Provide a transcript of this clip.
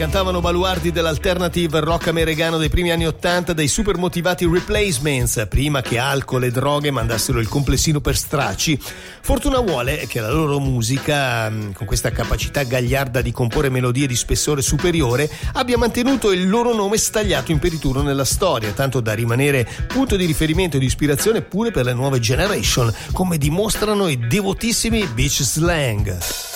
Cantavano baluardi dell'alternative rock americano dei primi anni '80 dei super motivati Replacements, prima che alcol e droghe mandassero il complessino per stracci. Fortuna vuole che la loro musica, con questa capacità gagliarda di comporre melodie di spessore superiore, abbia mantenuto il loro nome stagliato imperituro nella storia, tanto da rimanere punto di riferimento e di ispirazione pure per le nuove generation, come dimostrano i devotissimi Beach Slang.